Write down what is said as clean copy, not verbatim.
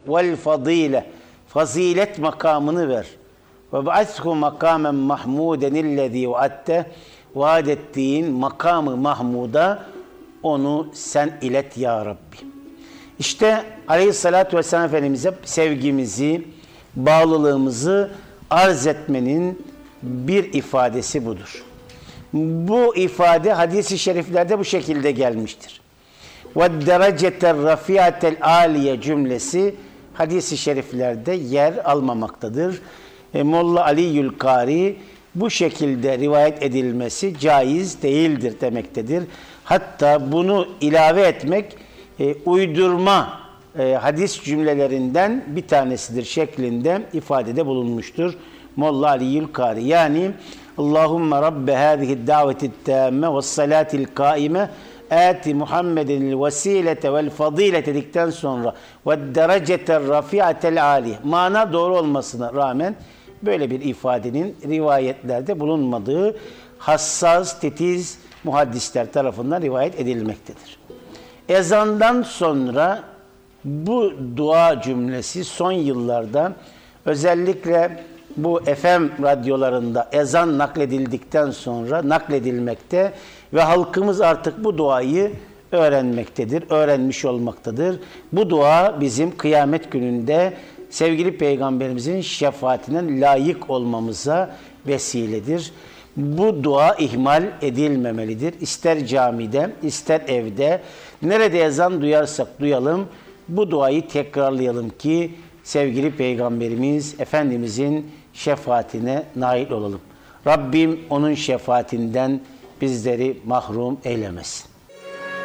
vel fadile. Fazilet makamını ver. Ve ba'athu makamen mahmuden illezî va'atte. Vaad ettiğin makamı Mahmud'a onu sen ilet ya Rabbi. İşte Aleyhisselatü Vesselam Efendimiz'e sevgimizi, bağlılığımızı arz etmenin bir ifadesi budur. Bu ifade hadis-i şeriflerde bu şekilde gelmiştir. وَالدَّرَجَةَ الرَّفِيَةَ الْعَالِيَ cümlesi hadis-i şeriflerde yer almamaktadır. Molla Ali Yülkari bu şekilde rivayet edilmesi caiz değildir demektedir. Hatta bunu ilave etmek uydurma hadis cümlelerinden bir tanesidir şeklinde ifadede bulunmuştur. Molla Ali Yülkari yani Allahümme Rabbe hâzihi dâveti tâmme ve salâtil kâime âti Muhammedin vesilete vel fadilete dedikten sonra ve dereceter rafiatel âli mana doğru olmasına rağmen böyle bir ifadenin rivayetlerde bulunmadığı hassas, titiz muhaddisler tarafından rivayet edilmektedir. Ezandan sonra bu dua cümlesi son yıllarda özellikle bu FM radyolarında ezan nakledildikten sonra nakledilmekte ve halkımız artık bu duayı öğrenmektedir, öğrenmiş olmaktadır. Bu dua bizim kıyamet gününde sevgili Peygamberimizin şefaatine layık olmamıza vesiledir. Bu dua ihmal edilmemelidir. İster camide, ister evde, nerede ezan duyarsak duyalım, bu duayı tekrarlayalım ki sevgili Peygamberimiz Efendimizin şefaatine nail olalım. Rabbim onun şefaatinden bizleri mahrum eylemesin.